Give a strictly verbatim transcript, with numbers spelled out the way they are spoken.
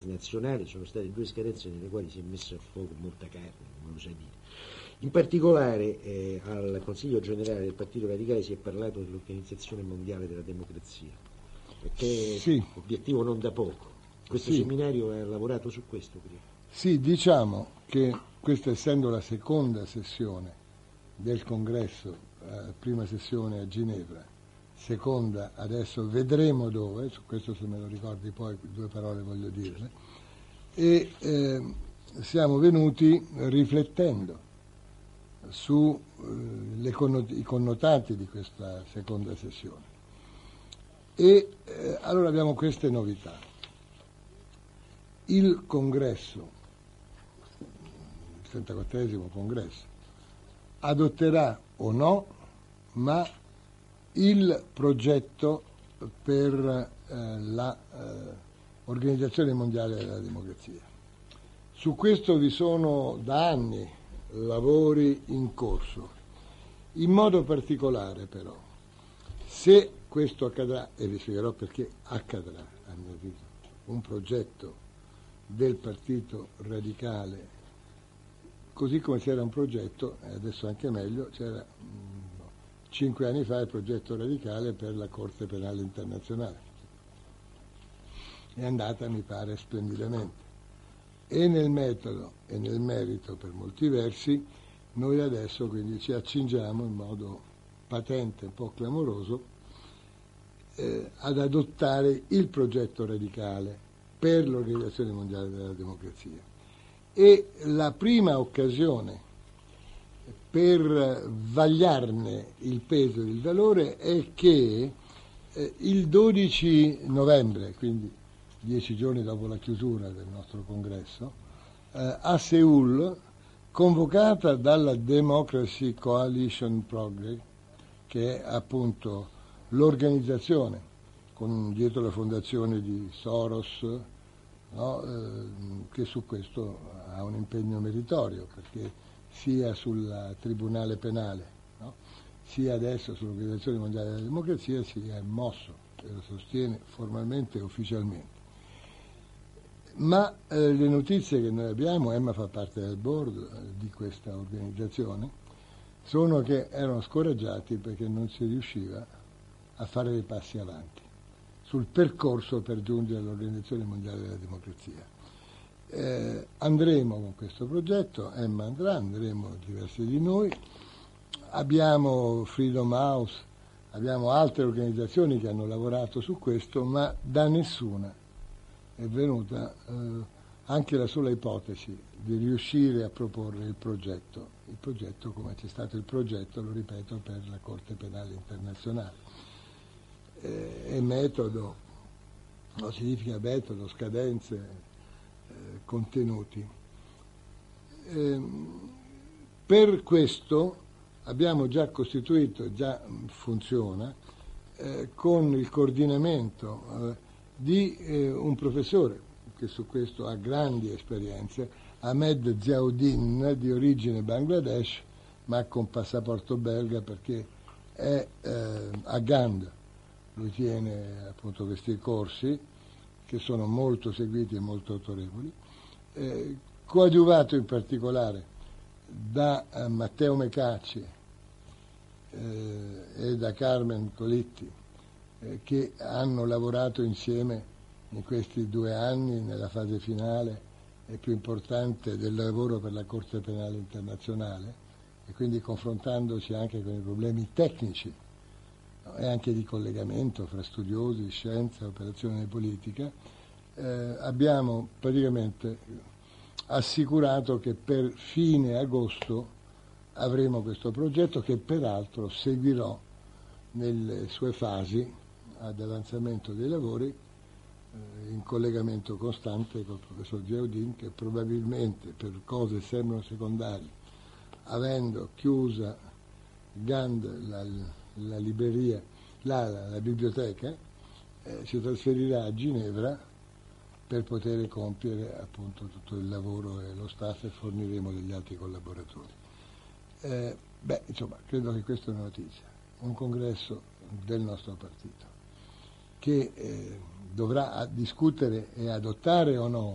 nazionali, sono state due scadenze nelle quali si è messa a fuoco molta carne, come lo sai dire. In particolare eh, al Consiglio generale del Partito Radicale si è parlato dell'Organizzazione Mondiale della Democrazia, che Sì. è un obiettivo non da poco. Questo Sì. seminario ha lavorato su questo prima. Sì, diciamo che questa, essendo la seconda sessione del congresso, eh, prima sessione a Ginevra, seconda adesso vedremo dove, su questo se me lo ricordi poi due parole voglio dirle, e eh, siamo venuti riflettendo su eh, connot- i connotati di questa seconda sessione. E eh, allora abbiamo queste novità. Il congresso, il trentaquattresimo congresso, adotterà o no, ma il progetto per eh, l'Organizzazione Mondiale della Democrazia. Su questo vi sono da anni lavori in corso. In modo particolare però, se questo accadrà, e vi spiegherò perché accadrà, a mio avviso, un progetto del Partito Radicale, così come c'era un progetto, e adesso anche meglio, c'era mh, cinque anni fa il progetto radicale per la Corte Penale Internazionale. È andata, mi pare, splendidamente. E nel metodo e nel merito, per molti versi, noi adesso quindi ci accingiamo in modo patente, un po' clamoroso, eh, ad adottare il progetto radicale per l'Organizzazione Mondiale della Democrazia. E la prima occasione per vagliarne il peso e il valore è che eh, il dodici novembre, quindi dieci giorni dopo la chiusura del nostro congresso, eh, a Seul, convocata dalla Democracy Coalition Progress, che è appunto l'organizzazione con dietro la fondazione di Soros, no, eh, che su questo ha un impegno meritorio, perché sia sul Tribunale Penale, no, sia adesso sull'Organizzazione Mondiale della Democrazia si è mosso e lo sostiene formalmente e ufficialmente. Ma eh, le notizie che noi abbiamo, Emma fa parte del board eh, di questa organizzazione, sono che erano scoraggiati perché non si riusciva a fare dei passi avanti sul percorso per giungere all'Organizzazione Mondiale della Democrazia. Eh, andremo con questo progetto, Emma andrà, andremo diversi di noi, abbiamo Freedom House, abbiamo altre organizzazioni che hanno lavorato su questo, ma da nessuna è venuta eh, anche la sola ipotesi di riuscire a proporre il progetto, il progetto come c'è stato il progetto, lo ripeto, per la Corte Penale Internazionale. Eh, e metodo, no, significa metodo, scadenze, eh, contenuti. Eh, per questo abbiamo già costituito, già funziona, eh, con il coordinamento eh, di eh, un professore che su questo ha grandi esperienze, Ahmed Ziauddin, di origine Bangladesh, ma con passaporto belga perché è eh, a Gand. Lui tiene appunto questi corsi che sono molto seguiti e molto autorevoli, eh, coadiuvato in particolare da eh, Matteo Mecacci eh, e da Carmen Colitti, eh, che hanno lavorato insieme in questi due anni nella fase finale e più importante del lavoro per la Corte Penale Internazionale, e quindi confrontandosi anche con i problemi tecnici e anche di collegamento fra studiosi, scienza, operazione politica, eh, abbiamo praticamente assicurato che per fine agosto avremo questo progetto che peraltro seguirò nelle sue fasi ad avanzamento dei lavori eh, in collegamento costante col professor Ziauddin, che probabilmente per cose sembrano secondarie, avendo chiusa Gand la, la libreria, la, la, la biblioteca, eh, si trasferirà a Ginevra per poter compiere appunto tutto il lavoro e lo staff, e forniremo degli altri collaboratori. Eh, beh, insomma, credo che questa è una notizia, un congresso del nostro partito che eh, dovrà discutere e adottare o no